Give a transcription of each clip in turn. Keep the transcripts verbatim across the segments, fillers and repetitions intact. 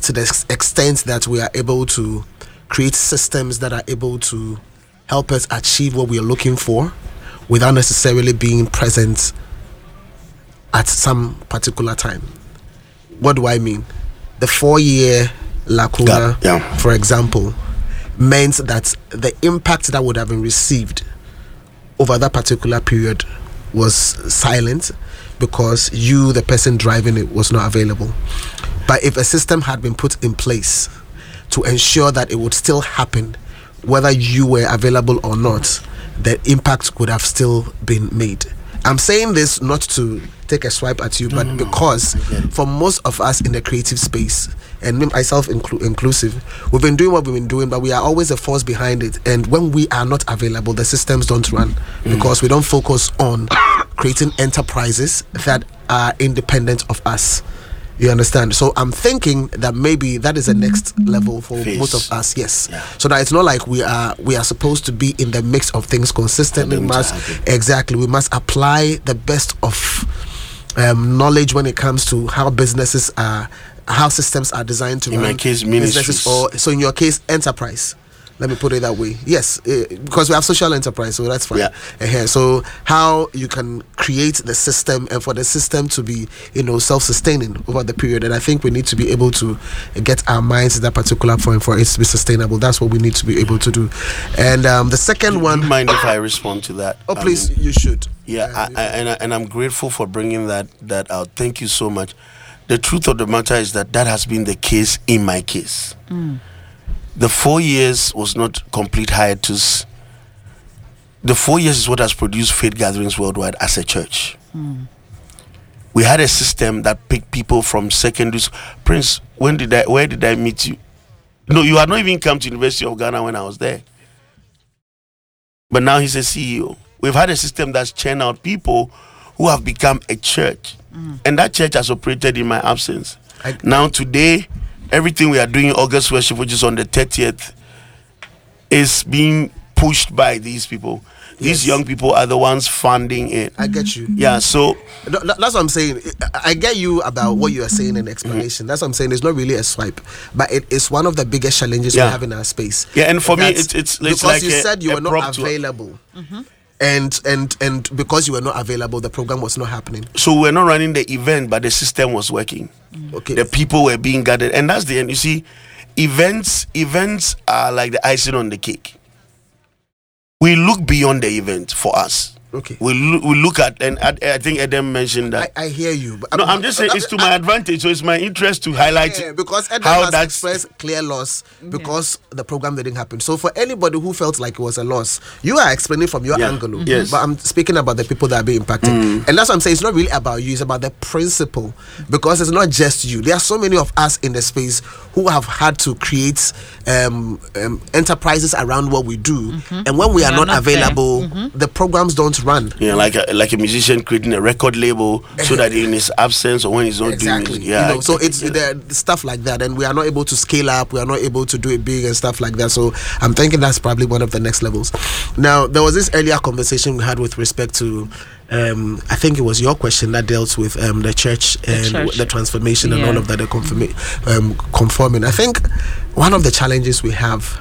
to the ex- extent that we are able to create systems that are able to help us achieve what we are looking for without necessarily being present at some particular time. What do I mean? The four-year lacuna, yeah, yeah. for example, meant that the impact that would have been received over that particular period was silent because you, the person driving it, was not available. But if a system had been put in place to ensure that it would still happen whether you were available or not, the impact could have still been made. I'm saying this not to take a swipe at you, but no, no, because no. for most of us in the creative space, and me, myself inclu- inclusive, we've been doing what we've been doing, but we are always a force behind it. And when we are not available, the systems don't run mm. because we don't focus on creating enterprises that are independent of us. You understand? So I'm thinking that maybe that is the next level for Face. most of us. Yes. Yeah. So that it's not like we are we are supposed to be in the mix of things consistently. We must exactly. We must apply the best of um, knowledge when it comes to how businesses are, how systems are designed to in run. my case, businesses, ministries. or so in your case, enterprise. Let me put it that way. Yes, uh, because we have social enterprise, so that's fine. Yeah. Uh-huh. So how you can create the system and for the system to be, you know, self-sustaining over the period. And I think we need to be able to get our minds at that particular point for it to be sustainable. That's what we need to be able to do. And um, the second do, one. Do you mind if I respond to that? Oh, please, I mean, you should. Yeah, I, I, and I, and I'm grateful for bringing that that out. Thank you so much. The truth of the matter is that that has been the case in my case. Mm. The four years was not complete hiatus. The four years is what has produced Faith Gatherings Worldwide as a church. Mm. We had a system that picked people from secondary school. Prince, when did I? Where did I meet you? No, you had not even come to University of Ghana when I was there. But now he's a C E O. We've had a system that's churned out people who have become a church, mm. and that church has operated in my absence. I, now today, everything we are doing in August worship, which is on the thirtieth, is being pushed by these people. These yes. young people are the ones funding it. I get you. Yeah, so no, that's what I'm saying. I get you about what you are saying in the explanation. Mm-hmm. That's what I'm saying. It's not really a swipe, but it is one of the biggest challenges yeah. we have in our space. Yeah, and for that's, me, it's it's, it's because like you a, said you were not available. Mm-hmm. And and and because you were not available, the program was not happening. So we're not running the event, but the system was working. Mm. Okay. The people were being gathered, and that's the end. You see, events events are like the icing on the cake. We look beyond the event for us. Okay. We look, we look at, and I, I think Edem mentioned that. I, I hear you. But no, I'm, I'm just saying it's to my advantage, so it's my interest to highlight yeah, because Edem how has that's expressed clear loss because yeah. the program didn't happen. So for anybody who felt like it was a loss, you are explaining from your yeah. angle. Mm-hmm. Yes. But I'm speaking about the people that are being impacted. Mm. And that's what I'm saying. It's not really about you. It's about the principle. Because it's not just you. There are so many of us in the space who have had to create um, um, enterprises around what we do. Mm-hmm. And when we, we are, are not, not available, mm-hmm. the programs don't run. Yeah, like a, like a musician creating a record label so that in his absence or when he's not exactly. doing music. Yeah, you know, so it's yeah. the stuff like that, and we are not able to scale up. We are not able to do it big and stuff like that. So I'm thinking that's probably one of the next levels. Now, there was this earlier conversation we had with respect to um, I think it was your question that dealt with um, the church the and church. the transformation yeah. and all of that, the conformi- um, conforming. I think one of the challenges we have,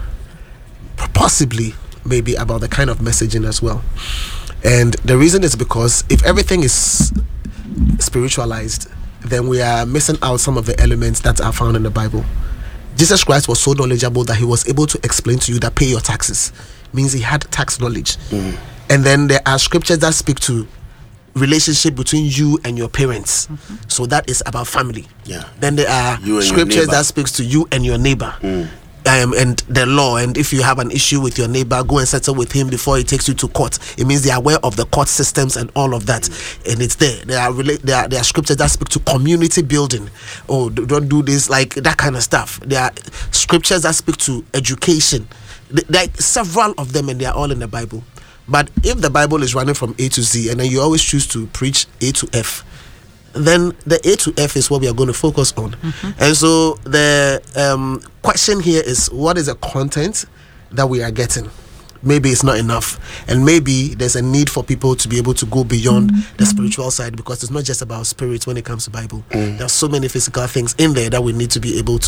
possibly maybe about the kind of messaging as well. And the reason is because if everything is spiritualized, then we are missing out some of the elements that are found in the Bible. Jesus Christ was so knowledgeable that he was able to explain to you that pay your taxes means he had tax knowledge. Mm. And then there are scriptures that speak to relationship between you and your parents. Mm-hmm. So that is about family. Yeah. Then there are scriptures that speaks to you and your neighbor. Mm. Um, and the law, and if you have an issue with your neighbor, go and settle with him before he takes you to court. It means they are aware of the court systems and all of that, mm. and it's there. There are rela- there are there are scriptures that speak to community building. Oh, don't do this, like that kind of stuff. There are scriptures that speak to education. There are several of them, and they are all in the Bible. But if the Bible is running from A to Z, and then you always choose to preach A to F, then the A to F is what we are going to focus on. Mm-hmm. And so the um, question here is, what is the content that we are getting? Maybe it's not enough, and maybe there's a need for people to be able to go beyond mm-hmm. the spiritual side, because it's not just about spirit when it comes to Bible. Mm. There's so many physical things in there that we need to be able to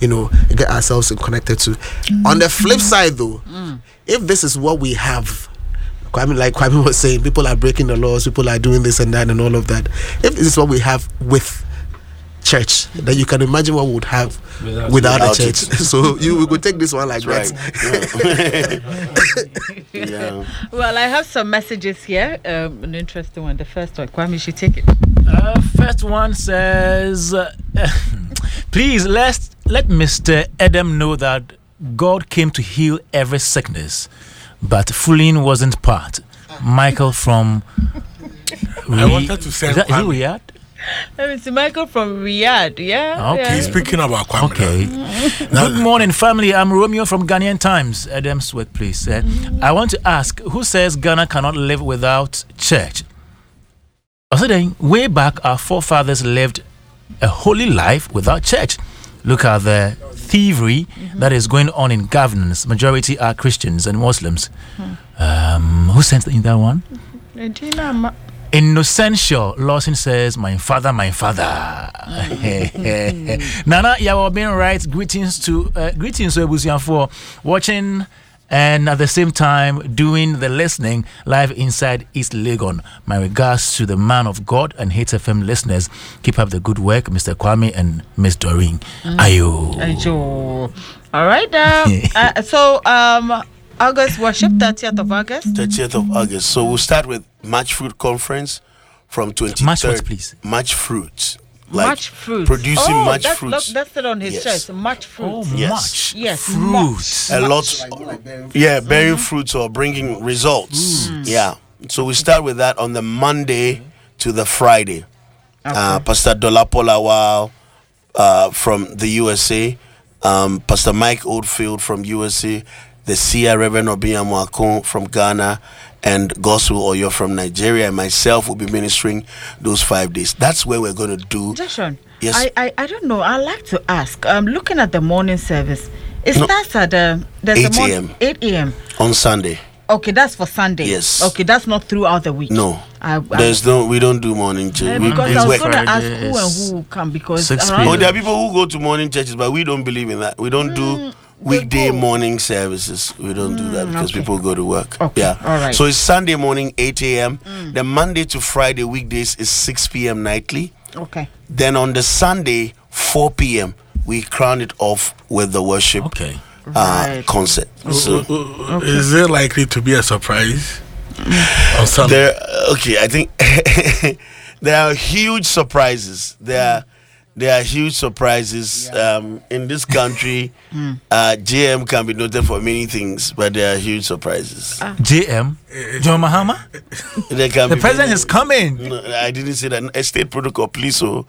you know, get ourselves connected to. Mm. On the flip side, though, mm. if this is what we have, Kwame, like Kwame was saying, people are breaking the laws, people are doing this and that and all of that. If this is what we have with church, then you can imagine what we would have without, without, without a church. So you we could take this one like That's that. Right. Yeah. Yeah. Well, I have some messages here. Um, an interesting one. The first one, Kwame, you should take it. Uh, first one says, uh, please let let Mister Adam know that God came to heal every sickness, but fooling wasn't part. Michael from. I wanted to say, is that is it Riyadh? It's Michael from Riyadh, yeah. Okay. Yeah. He's speaking about Kwame. Okay. Good morning, family. I'm Romeo from Ghanaian Times, Adam's workplace. Uh, mm-hmm. I want to ask, who says Ghana cannot live without church? Also, then, way back, our forefathers lived a holy life without church. Look at the thievery mm-hmm. that is going on in governance. Majority are Christians and Muslims. Mm-hmm. Um, who sent in that one? Regina. Innocential Lawson says, my father, my father. Mm. Nana Yawobin writes, greetings to uh, greetings to Ebusian for watching and at the same time doing the listening live inside East Legon. My regards to the man of God and Hate F M listeners. Keep up the good work, Mister Kwame and Miss Doreen. Mm. Ayo. Ayo. All right. Um, uh, so, um, August worship, thirtieth of August. thirtieth of August. So we'll start with Match Fruit Conference from twenty-third. Match what, please? Match Fruit. Like Match Fruit. Producing oh, match that's, fruits. That's it on his yes. chest. Match Fruit. Oh, yes. Match yes. Fruits. A match. lot. Like bearing yeah, bearing mm-hmm. fruits or bringing results. Mm. Yeah. So we start with that on the Monday to the Friday. Okay. Uh, Pastor Dolapo Lawal uh, from the U S A. Um, Pastor Mike Oldfield from U S A. The Sia Reverend Obiamwakon from Ghana, and Gospel Oyo from Nigeria, and myself will be ministering those five days. That's where we're going to do. Joshua, yes. I, I, I don't know. I'd like to ask. I'm um, looking at the morning service. It no, starts at uh, eight a.m. eight a.m. on Sunday. Okay, that's for Sunday. Yes. Okay, that's not throughout the week. No. I, I, There's no. We don't do morning church. Uh, we, because I was going to ask who and who will come because. Oh, there are people who go to morning churches, but we don't believe in that. We don't mm. do weekday morning services. We don't mm, do that because okay. people go to work. Okay. Yeah. All right. So it's Sunday morning, eight a.m. Mm. The Monday to Friday weekdays is six p.m. nightly. Okay. Then on the Sunday, four p.m. we crown it off with the worship okay. uh, right. concert. So, uh, uh, okay. Is it likely to be a surprise on Sunday? There, okay, I think there are huge surprises. There are There are huge surprises yeah. um, in this country. mm. uh, J M can be noted for many things, but there are huge surprises. Ah. J M, John Mahama. There can the be president many, is coming. No, I didn't say that. A state protocol, please. So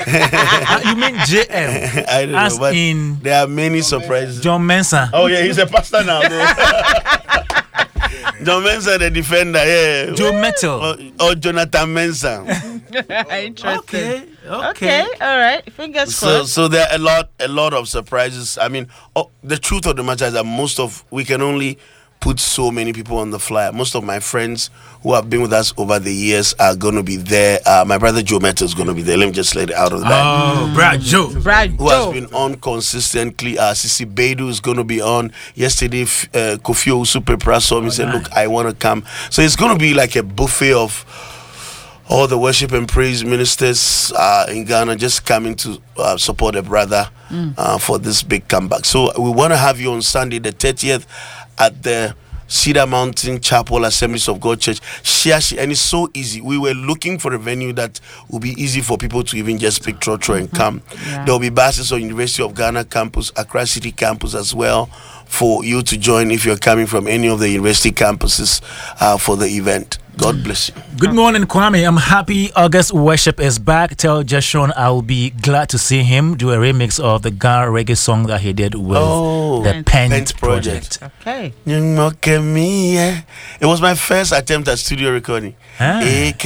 you mean J M? I don't As know, but in there are many surprises. John Mensah. Oh yeah, he's a pastor now. John Mensah, the defender. Yeah. Joe Metal. Or, or Jonathan Mensah. Interesting. Okay. Okay. Okay. All right. Fingers so, crossed. So there are a lot, a lot of surprises. I mean, oh, the truth of the matter is that most of we can only put so many people on the flyer. Most of my friends who have been with us over the years are going to be there. Uh, my brother Joe Metal is going to be there. Let me just let it out of the bag. Oh, Brad Joe. Brad Who Joe. has been on consistently. Uh, Sisi Beidou is going to be on. Yesterday, uh, Kofi Super saw me and said, look, I want to come. So it's going to be like a buffet of all the worship and praise ministers uh, in Ghana just coming to uh, support a brother mm. uh, for this big comeback. So we want to have you on Sunday the thirtieth at the Cedar Mountain Chapel Assemblies of God Church. Shiashi, and it's so easy. We were looking for a venue that will be easy for people to even just pick trotro and come. Yeah. There will be buses on University of Ghana campus, Accra City campus as well, for you to join if you're coming from any of the university campuses uh, for the event. God bless you. Good morning, Kwame. I'm happy August worship is back. Tell Jeshon I'll be glad to see him do a remix of the Ghana reggae song that he did with oh, the Pent, Pent Project. Project. Okay. It was my first attempt at studio recording. Ah.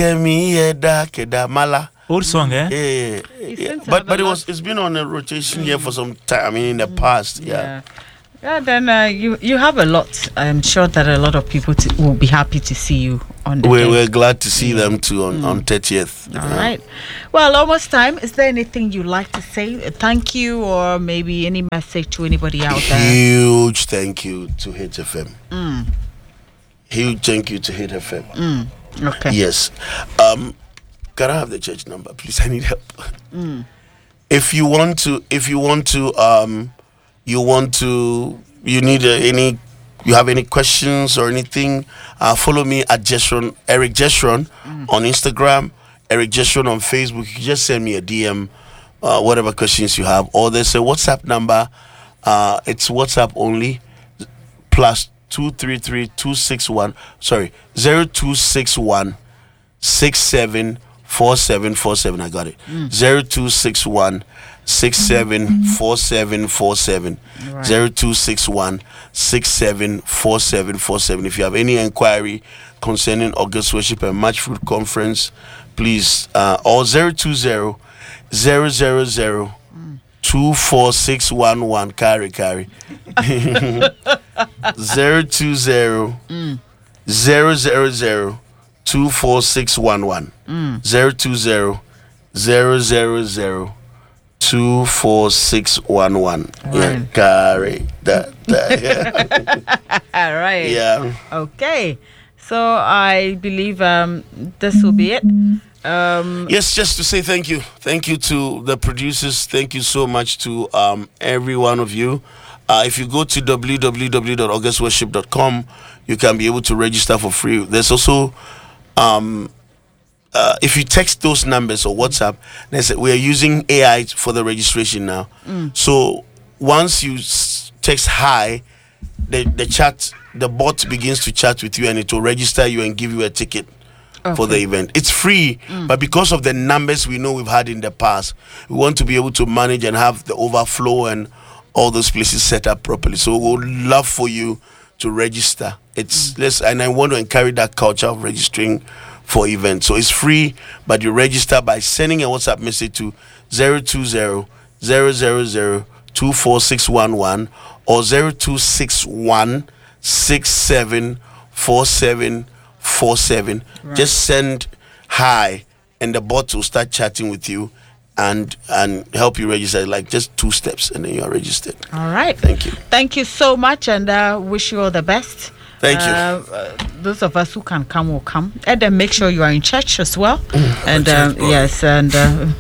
Old song, eh? Yeah, yeah, yeah. But but it was it's been on a rotation here for some time. I mean, in the past, yeah. yeah. Yeah, then uh, you you have a lot. I'm sure that a lot of people t- will be happy to see you on the we're, day. we're glad to see them too on, Mm. on thirtieth. All right. Well, almost time. Is there anything you'd like to say? A thank you, or maybe any message to anybody out there? Huge thank you to H F M. Mm. Huge thank you to H F M. Mm. Okay. Yes. Um, can I have the church number, please? I need help. Mm. If you want to, if you want to, um, you want to, you need uh, any, you have any questions or anything, uh, follow me at Jeshron, Eric Jeshron mm. on Instagram, Eric Jeshron on Facebook. You can just send me a D M, uh, whatever questions you have, or there's a WhatsApp number. Uh, it's WhatsApp only, plus two three three two six one. Sorry, zero two six one six seven. Four seven four seven. I got it. Mm. Zero two six one six seven four seven four seven. Zero two six one six seven four seven four seven. If you have any inquiry concerning August Worship and Match Fruit Conference, please uh, or zero two zero zero zero zero two four six one one. Carry carry. Zero two zero zero zero zero. Two four six one one zero two zero zero zero zero two four six one one. Yeah, carry that. that yeah. All right. Yeah. Okay. So I believe um this will be it. Um, yes, just to say thank you, thank you to the producers. Thank you so much to um every one of you. Uh, if you go to w w w dot august worship dot com, you can be able to register for free. There's also Um, uh, if you text those numbers or WhatsApp, they say we are using A I for the registration now. Mm. So once you s- text hi, the the chat, the bot begins to chat with you, and it will register you and give you a ticket okay. for the event. It's free, mm. but because of the numbers we know we've had in the past, we want to be able to manage and have the overflow and all those places set up properly. So we would love for you to register. It's mm. less, and I want to encourage that culture of registering for events. So it's free, but you register by sending a WhatsApp message to zero two zero zero zero zero two four six one one or zero two six one six seven four seven four seven. Right. Just send hi, and the bot will start chatting with you and and help you register. Like just two steps, and then you are registered. All right. Thank you. Thank you so much, and uh, wish you all the best. Thank you. Uh, uh, those of us who can come will come, and then make sure you are in church as well. Mm, and um, yes, and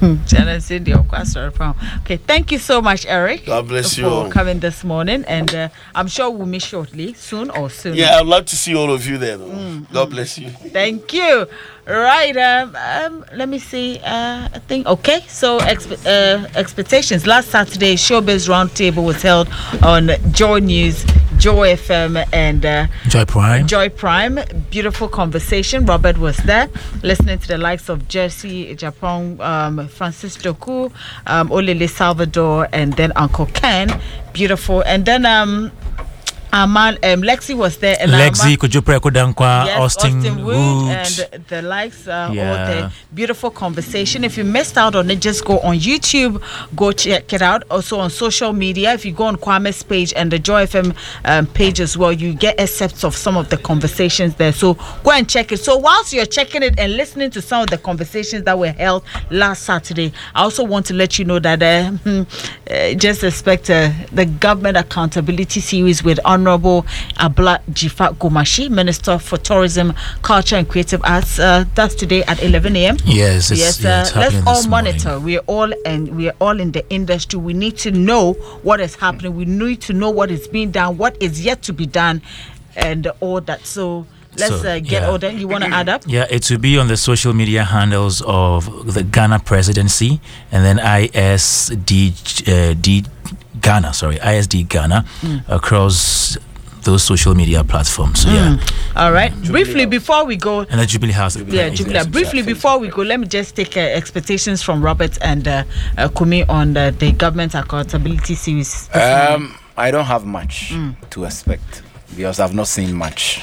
uh, okay. Thank you so much, Eric. God bless for you for coming this morning, and uh, I'm sure we'll meet shortly, soon or soon. Yeah, I'd love to see all of you there. Though. Mm, God mm. bless you. Thank you. Right. Um, um, let me see. Uh, I think okay. So expe- uh, expectations. Last Saturday, Showbiz Roundtable was held on Joy News, Joy F M, and uh, Joy Prime. Joy Prime. Beautiful conversation. Robert was there, listening to the likes of Jersey Japan, um, Francis Doku, um, Olele Salvador, and then Uncle Ken. Beautiful. And then um. Aman, um, Lexi was there, and Lexi, Kujupre Kodankwa, yes, Austin, Austin Wood, Woods. and the likes. Uh, yeah. All the beautiful conversation. If you missed out on it, just go on YouTube, go check it out. Also on social media, if you go on Kwame's page and the Joy F M um, page as well, you get excerpts of some of the conversations there. So go and check it. So whilst you're checking it and listening to some of the conversations that were held last Saturday, I also want to let you know that uh, uh, just expect uh, the Government Accountability Series with Honorable Abla Jifa Gomashi, Minister for Tourism, Culture and Creative Arts. Uh, that's today at eleven a.m. Yes, it's, yes. yeah, Uh, it's let's happening all this monitor. morning. We're all and we're all in the industry. We need to know what is happening. We need to know what is being done, what is yet to be done, and all that. So let's So, uh, get yeah. all that. You want to add up? Yeah, it will be on the social media handles of the Ghana presidency and then I S D uh, D Ghana, sorry, I S D Ghana mm. across those social media platforms. So, mm. yeah. All right. Jubilee Briefly House. Before we go. And the Jubilee House. Yeah, Jubilee. Briefly before we go, let me just take uh, expectations from Robert and uh, uh, Kumi on the, the Government Accountability Series. Um, I don't have much mm. to expect because I've not seen much.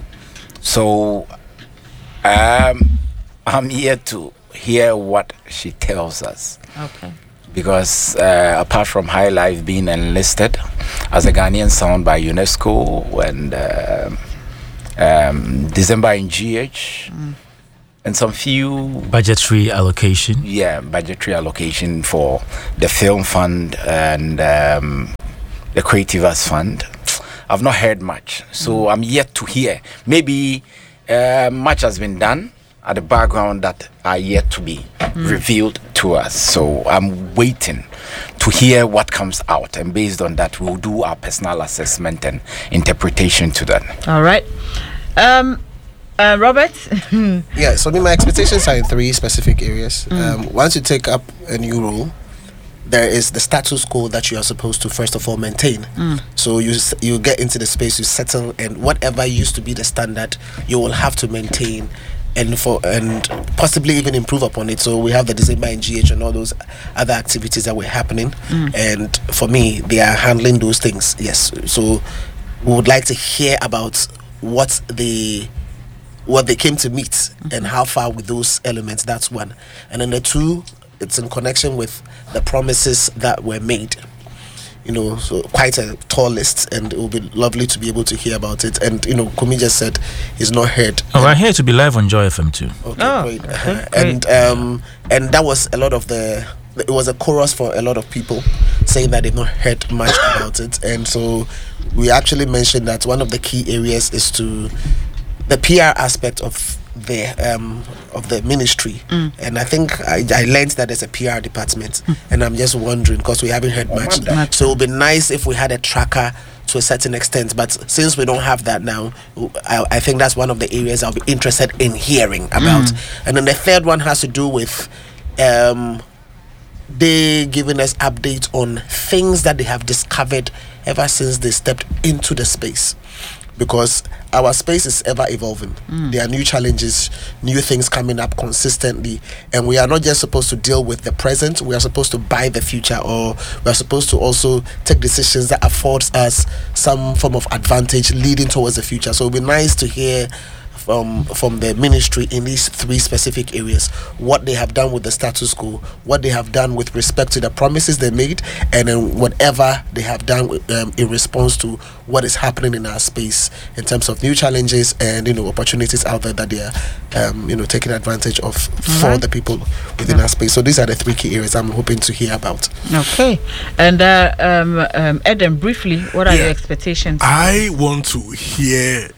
So um, I'm here to hear what she tells us. Okay. Because uh, apart from High Life being enlisted as a Ghanaian sound by UNESCO and uh, um, December in G H, mm. and some few budgetary allocation. Yeah, budgetary allocation for the film fund and um, the Creative Arts Fund. I've not heard much, so mm. I'm yet to hear. Maybe uh, much has been done at the background that are yet to be mm. revealed to us. So I'm waiting to hear what comes out, and based on that, we'll do our personal assessment and interpretation to that. All right. Um, uh, Robert? Yeah, so I mean, my expectations are in three specific areas. Mm. Um, once you take up a new role, there is the status quo that you are supposed to first of all maintain. Mm. So you you get into the space, you settle, and whatever used to be the standard, you will have to maintain and for and possibly even improve upon it. So we have the December in G H and all those other activities that were happening, mm. and for me, they are handling those things. Yes, so we would like to hear about what they what they came to meet mm-hmm. and how far with those elements. That's one, and then the two, it's in connection with the promises that were made. You know, so quite a tall list, and it will be lovely to be able to hear about it. And you know, Kumi just said he's not heard. Oh, we're here to be live on Joy F M too. Okay, oh, great. Okay, uh, and um, and that was a lot of the. It was a chorus for a lot of people saying that they've not heard much about it, and so we actually mentioned that one of the key areas is to the P R aspect of the um of the ministry, mm. and I think I, I learned that there's a P R department, mm. and I'm just wondering because we haven't heard much. much. So it would be nice if we had a tracker to a certain extent, but since we don't have that now, I, I think that's one of the areas I'll be interested in hearing about. Mm. And then the third one has to do with um they giving us updates on things that they have discovered ever since they stepped into the space, because our space is ever evolving. Mm. There are new challenges, new things coming up consistently, and we are not just supposed to deal with the present, we are supposed to buy the future, or we are supposed to also take decisions that affords us some form of advantage leading towards the future. So it would be nice to hear from from the ministry in these three specific areas, what they have done with the status quo, what they have done with respect to the promises they made, and then whatever they have done um, in response to what is happening in our space in terms of new challenges and you know opportunities out there that they are um, you know taking advantage of mm-hmm. for the people within yeah. our space. So these are the three key areas I'm hoping to hear about. Okay, and uh, um, um, Eden, briefly, what are yeah. your expectations? I want to hear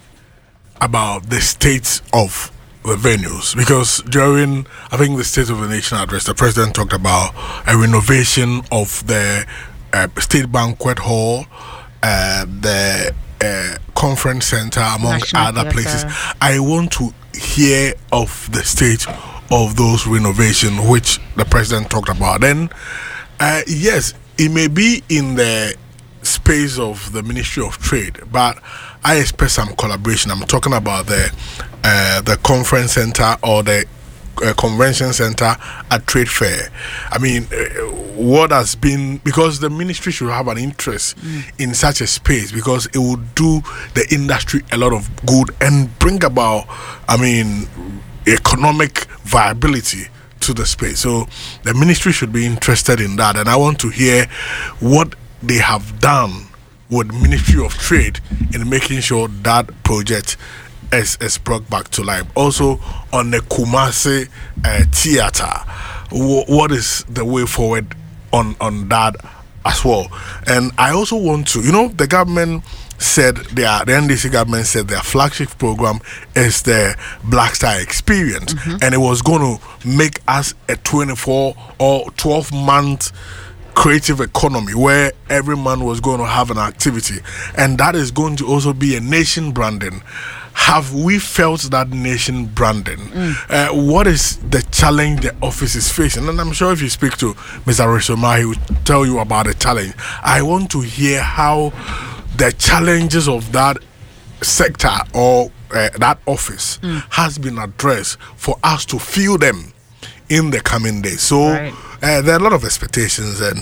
about the state of the venues, because during I think the State of the Nation address, the president talked about a renovation of the uh, State Banquet Hall, uh, the uh, conference center, among National other Theatre. Places. I want to hear of the state of those renovations which the president talked about. Then uh, yes, it may be in the space of the Ministry of Trade, but I expect some collaboration. I'm talking about the uh, the conference center or the uh, convention center at Trade Fair. I mean, uh, what has been, because the ministry should have an interest mm. in such a space, because it will do the industry a lot of good and bring about, I mean, economic viability to the space. So the ministry should be interested in that, and I want to hear what they have done with Ministry of Trade in making sure that project is, is brought back to life. Also on the Kumasi uh, theater, w- what is the way forward on, on that as well? And I also want to, you know, the government said their, the N D C government said their flagship program is the Black Star Experience, mm-hmm. and it was going to make us a twenty-four or twelve month creative economy where every man was going to have an activity, and that is going to also be a nation branding. Have we felt that nation branding? Mm. Uh, what is the challenge the office is facing? And I'm sure if you speak to Mister Arisoma, he will tell you about the challenge. I want to hear how the challenges of that sector or uh, that office mm. has been addressed for us to feel them in the coming days. So right. uh, there are a lot of expectations, and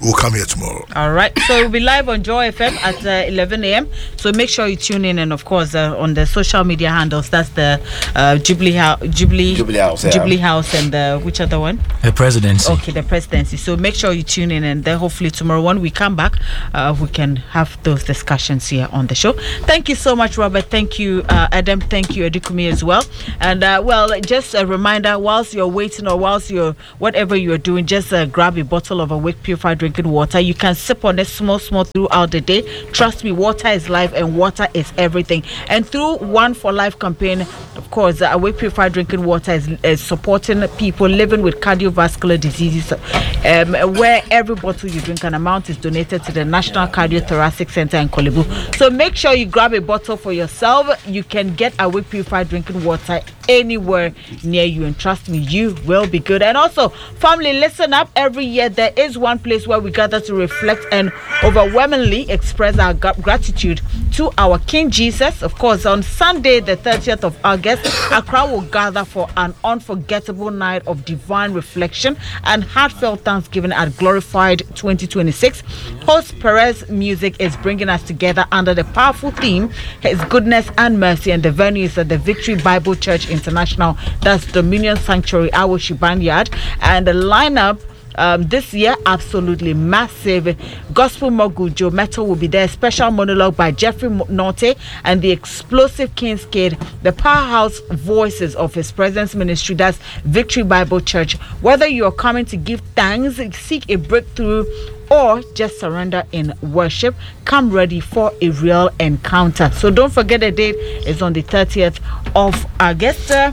we'll come here tomorrow. All right. So we'll be live on Joy F M at uh, eleven a.m. So make sure you tune in, and of course uh, on the social media handles. That's the uh, Jubilee House, Jubilee, Jubilee House, yeah. Jubilee House, and uh, which other one? The presidency. Okay, the presidency. So make sure you tune in, and then hopefully tomorrow when we come back, uh, we can have those discussions here on the show. Thank you so much, Robert. Thank you, uh, Adam. Thank you, Edikumi, as well. And uh, well, just a reminder: whilst you're waiting or whilst you're whatever you're doing, just uh, grab a bottle of Awake Purified Drinking Water. You can sip on it small, small throughout the day. Trust me, water is life, and water is everything. And through One for Life campaign, of course, uh, Awake Purified Drinking Water is, is supporting people living with cardiovascular diseases, um, where every bottle you drink, an amount is donated to the National Cardiothoracic Center in Kolebu. So make sure you grab a bottle for yourself. You can get Awake Purified Drinking Water anywhere near you, and trust me, you will be good. And also, family, listen up. Every year there is one place where we gather to reflect and overwhelmingly express our gra- gratitude to our King Jesus. Of course, on Sunday the thirtieth of August, Accra will gather for an unforgettable night of divine reflection and heartfelt thanksgiving at Glorified twenty twenty-six. Host Perez Music is bringing us together under the powerful theme, His Goodness and Mercy, and the venue is at the Victory Bible Church International. That's Dominion Sanctuary, Awoshi Vineyard, and the lineup Um, this year, absolutely massive. Gospel mogul Joe Metal will be there. Special monologue by Jeffrey Norte and the explosive King's Kid, the powerhouse voices of His Presence Ministry. That's Victory Bible Church. Whether you are coming to give thanks, seek a breakthrough, or just surrender in worship, come ready for a real encounter. So don't forget the date is on the thirtieth of August. Uh,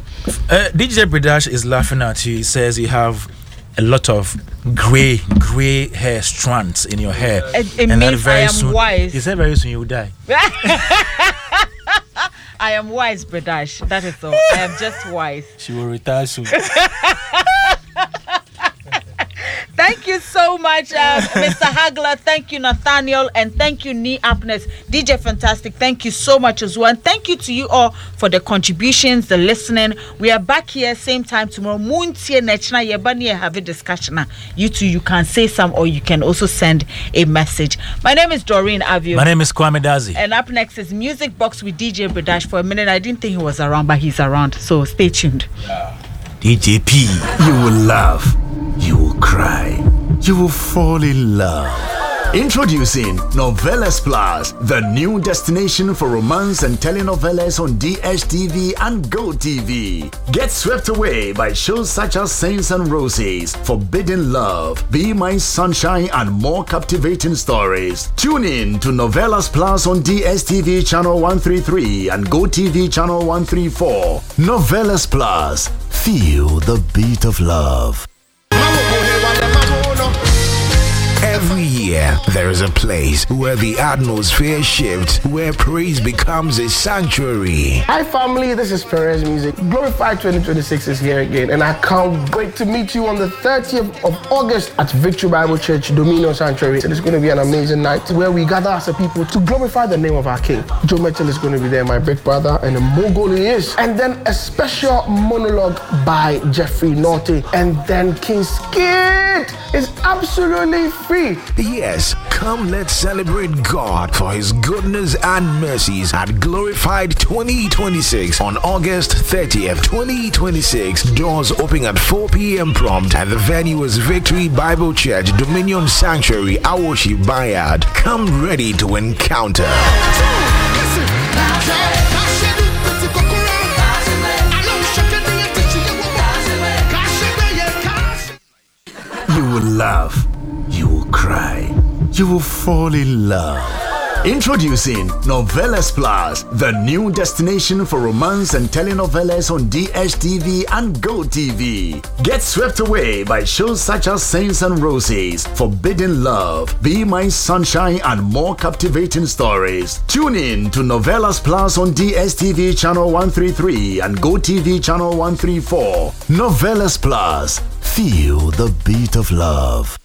D J Bridash is laughing at you. He says you have a lot of grey, grey hair strands in your hair. It, it means I am soon, wise. He said very soon you will die. I am wise, Bridash. That is all. I am just wise. She will retire soon. Thank you so much, uh, Mister Hagler. Thank you, Nathaniel. And thank you, Nee Apnes. D J Fantastic, thank you so much as well. And thank you to you all for the contributions, the listening. We are back here same time tomorrow. Moontie Nechna Yebani have a discussion. You too, you can say some or you can also send a message. My name is Doreen Avio. My name is Kwame Dazi. And up next is Music Box with D J Bridash. For a minute, I didn't think he was around, but he's around. So stay tuned. Yeah. D J P. You will laugh. You will cry. You will fall in love. Introducing Novelas Plus, the new destination for romance and telenovelas on D S T V and Go T V. Get swept away by shows such as Saints and Roses, Forbidden Love, Be My Sunshine, and more captivating stories. Tune in to Novelas Plus on D S T V channel one thirty-three and Go T V channel one thirty-four. Novelas Plus. Feel the beat of love. Every year, there is a place where the atmosphere shifts, where praise becomes a sanctuary. Hi family, this is Perez Music. Glorified twenty twenty-six is here again, and I can't wait to meet you on the thirtieth of August at Victory Bible Church, Dominion Sanctuary. It's going to be an amazing night where we gather as a people to glorify the name of our King. Joe Metal is going to be there, my big brother, and a mogul he is. And then a special monologue by Jeffrey Norte, and then King's Kid is absolutely free. Yes, come let's celebrate God for His goodness and mercies at Glorified twenty twenty-six on August thirtieth, twenty twenty-six. Doors open at four p.m. prompt, and the venue is Victory Bible Church, Dominion Sanctuary, Awoshi Vineyard. Come ready to encounter. You will laugh. You will cry. You will fall in love. Introducing Novelas Plus, the new destination for romance and telenovelas on D S T V and Go T V. Get swept away by shows such as Saints and Roses, Forbidden Love, Be My Sunshine, and more captivating stories. Tune in to Novelas Plus on D S T V channel one thirty-three and Go T V channel one thirty-four. Novelas Plus. Feel the beat of love.